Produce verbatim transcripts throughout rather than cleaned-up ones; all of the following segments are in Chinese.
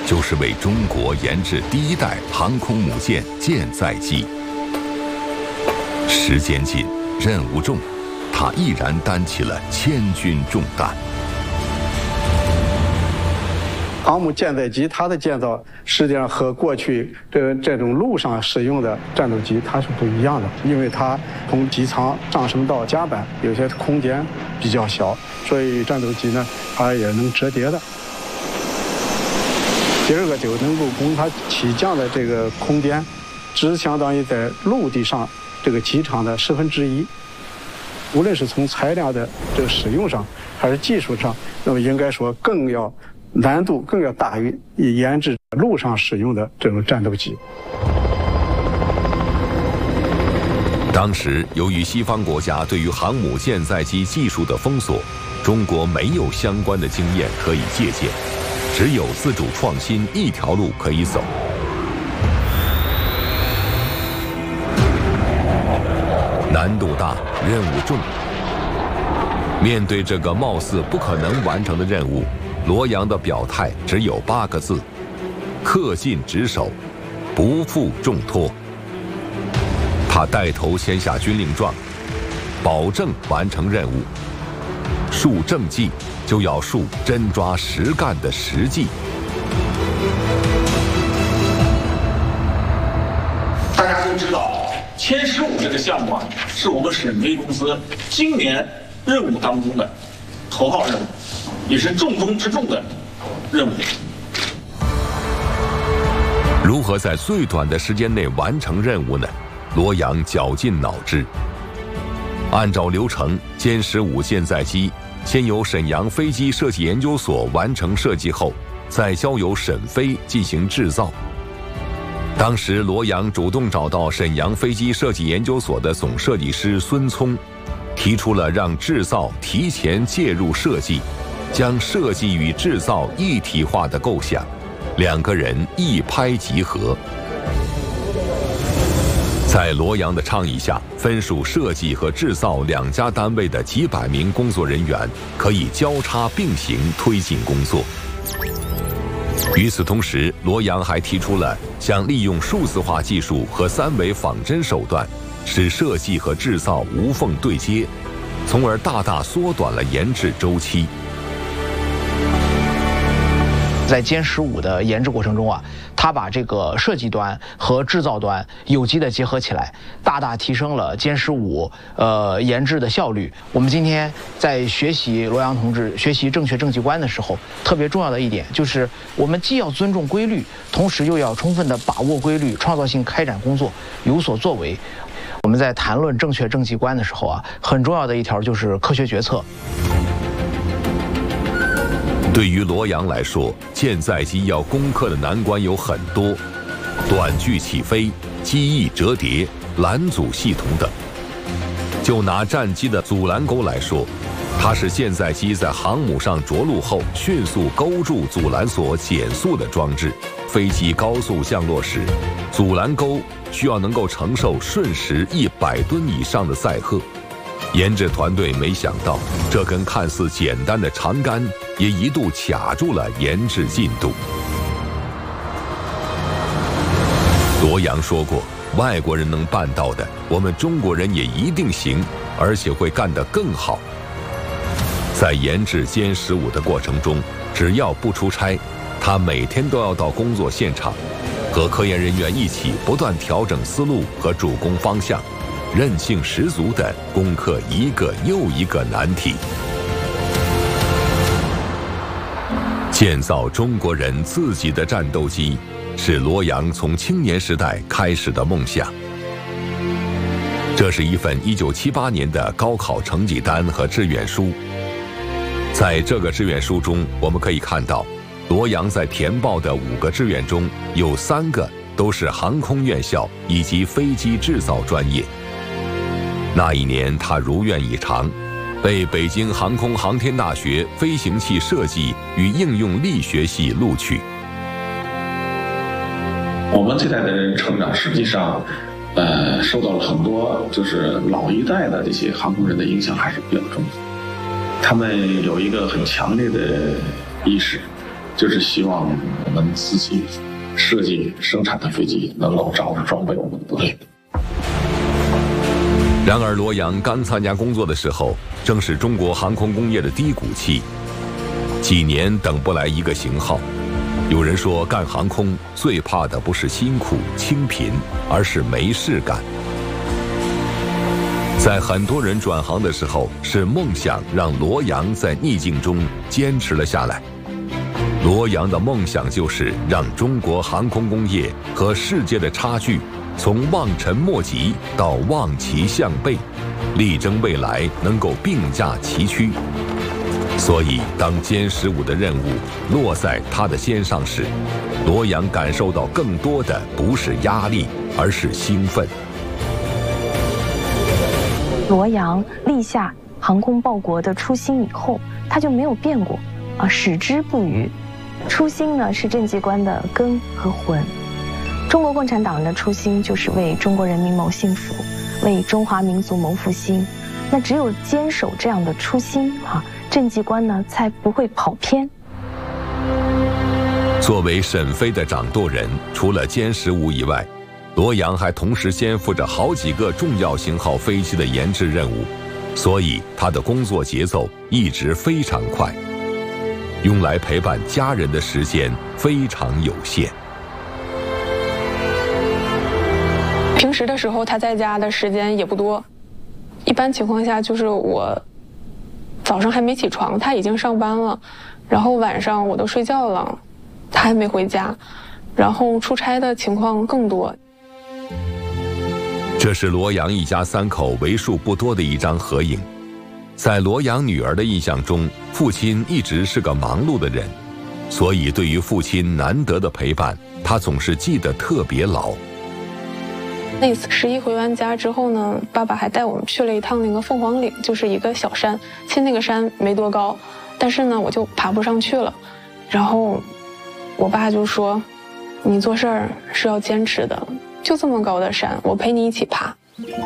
就是为中国研制第一代航空母舰舰载机。时间紧，任务重，他毅然担起了千钧重担。 航母舰载机它的建造实际上和过去这这种陆上使用的战斗机它是不一样的，因为它从机舱上升到甲板有些空间比较小，所以战斗机呢它也能折叠的。第二个就能够供它起降的这个空间，只相当于在陆地上这个机场的十分之一。无论是从材料的这个使用上，还是技术上，那么应该说更要难度更要大于研制陆上使用的这种战斗机。 当时，由于西方国家对于航母舰载机技术的封锁，中国没有相关的经验可以借鉴，只有自主创新一条路可以走。难度大，任务重。面对这个貌似不可能完成的任务，罗阳的表态只有八个字：恪尽职守，不负重托。他带头签下军令状，保证完成任务。树政绩，就要树真抓实干的实际。 大家都知道，歼十五这个项目啊，是我们沈飞公司今年任务当中的头号任务，也是重中之重的任务。 如何在最短的时间内完成任务呢？罗阳绞尽脑汁。按照流程，歼十五舰载机先由沈阳飞机设计研究所完成设计后，再交由沈飞进行制造。当时罗阳主动找到沈阳飞机设计研究所的总设计师孙聪，提出了让制造提前介入设计，将设计与制造一体化的构想，两个人一拍即合。在罗阳的倡议下，分属设计和制造两家单位的几百名工作人员可以交叉并行推进工作。与此同时，罗阳还提出了想利用数字化技术和三维仿真手段，使设计和制造无缝对接，从而大大缩短了研制周期。 在歼十五的研制过程中啊，它把这个设计端和制造端有机的结合起来，大大提升了歼十五呃研制的效率。我们今天在学习罗阳同志学习正确政绩观的时候，特别重要的一点就是，我们既要尊重规律，同时又要充分的把握规律，创造性开展工作，有所作为。我们在谈论正确政绩观的时候啊，很重要的一条就是科学决策。 对于罗阳来说，舰载机要攻克的难关有很多，短距起飞、机翼折叠、拦阻系统等。就拿战机的阻拦钩来说，它是舰载机在航母上着陆后迅速勾住阻拦索减速的装置。飞机高速降落时，阻拦钩需要能够承受瞬时一百吨以上的载荷。研制团队没想到，这根看似简单的长杆也一度卡住了研制进度。罗阳说过，外国人能办到的，我们中国人也一定行，而且会干得更好。在研制歼十五的过程中，只要不出差，他每天都要到工作现场，和科研人员一起不断调整思路和主攻方向，韧性十足地攻克一个又一个难题。建造中国人自己的战斗机，是罗阳从青年时代开始的梦想。这是一份一九七八年的高考成绩单和志愿书。在这个志愿书中，我们可以看到，罗阳在填报的五个志愿中，有三个都是航空院校以及飞机制造专业。那一年，他如愿以偿，被北京航空航天大学飞行器设计与应用力学系录取。 我们这代的人成长，实际上，呃，受到了很多就是老一代的这些航空人的影响，还是比较重的。他们有一个很强烈的意识， 就是希望我们自己设计生产的飞机能够照着装备我们的部队。 然而，罗阳刚参加工作的时候，正是中国航空工业的低谷期，几年等不来一个型号。有人说，干航空最怕的不是辛苦清贫，而是没事干。在很多人转行的时候，是梦想让罗阳在逆境中坚持了下来。罗阳的梦想就是让中国航空工业和世界的差距从望尘莫及到望其项背，力争未来能够并驾齐驱。所以，当歼十五的任务落在他的肩上时，罗阳感受到更多的不是压力，而是兴奋。 罗阳立下航空报国的初心以后，他就没有变过，啊，矢志不渝。初心呢是政绩观的根和魂。中国共产党人的初心就是为中国人民谋幸福，为中华民族谋复兴。那只有坚守这样的初心，哈、啊，政绩观呢才不会跑偏。 作为沈飞的掌舵人，除了歼十五以外，罗阳还同时肩负着好几个重要型号飞机的研制任务，所以他的工作节奏一直非常快，用来陪伴家人的时间非常有限。 平时的时候，他在家的时间也不多，一般情况下就是我早上还没起床，他已经上班了，然后晚上我都睡觉了，他还没回家，然后出差的情况更多。 这是罗阳一家三口为数不多的一张合影。在罗阳女儿的印象中，父亲一直是个忙碌的人，所以对于父亲难得的陪伴，她总是记得特别牢。 那次十一回完家之后呢，爸爸还带我们去了一趟那个凤凰岭，就是一个小山。其实那个山没多高，但是呢我就爬不上去了。然后我爸就说，你做事儿是要坚持的，就这么高的山，我陪你一起爬。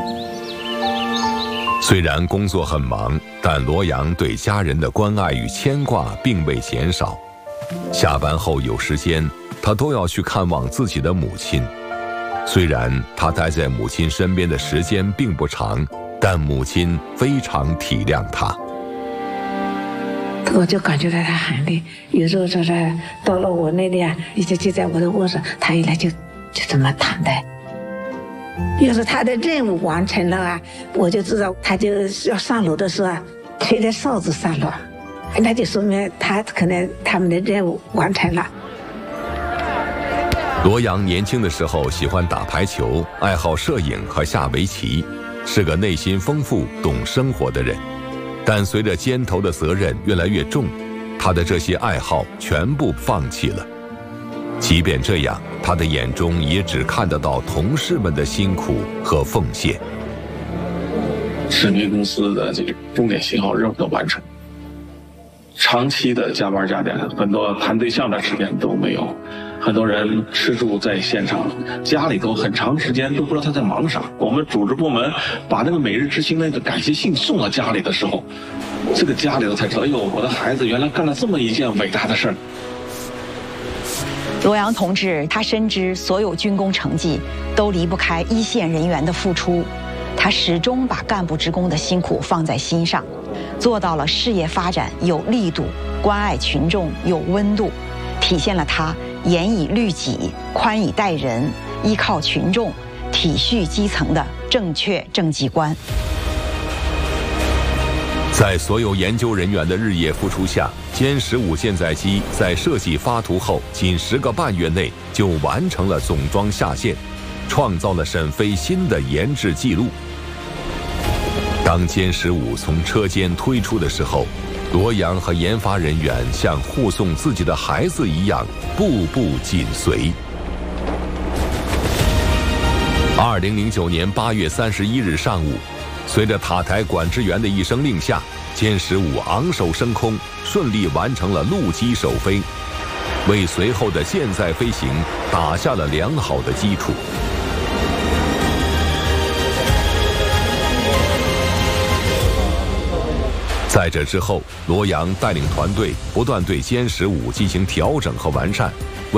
虽然工作很忙，但罗阳对家人的关爱与牵挂并未减少。下班后有时间，他都要去看望自己的母亲。虽然他待在母亲身边的时间并不长，但母亲非常体谅他。 我就感觉到他很累，有时候说是到了我那里啊，一直就在我的卧室，他一来就就这么躺在。要是他的任务完成了啊，我就知道他就要上楼的时候啊，吹着哨子上楼，那就说明他可能他们的任务完成了。 罗阳年轻的时候喜欢打排球，爱好摄影和下围棋，是个内心丰富、懂生活的人。但随着肩头的责任越来越重，他的这些爱好全部放弃了。即便这样，他的眼中也只看得到同事们的辛苦和奉献。 沈飞公司的这个重点型号任务的完成，长期的加班加点，很多谈对象的时间都没有。很多人吃住在现场，家里头很长时间都不知道他在忙啥。我们组织部门把那个每日之星那个感谢信送到家里的时候，这个家里头才知道，哎呦，我的孩子原来干了这么一件伟大的事儿。 罗阳同志，他深知所有军工成绩都离不开一线人员的付出，他始终把干部职工的辛苦放在心上，做到了事业发展有力度，关爱群众有温度，体现了他严以律己、宽以待人、依靠群众、体恤基层的正确政绩观。 在所有研究人员的日夜付出下，歼十五舰载机在设计发图后仅十个半月内就完成了总装下线，创造了沈飞新的研制纪录。当歼十五从车间推出的时候，罗阳和研发人员像护送自己的孩子一样，步步紧随。二零零九年八月三十一日上午，随着塔台管制员的一声令下，歼十五昂首升空，顺利完成了陆基首飞，为随后的舰载飞行打下了良好的基础。 在这之后，罗阳带领团队不断对歼十五进行调整和完善，为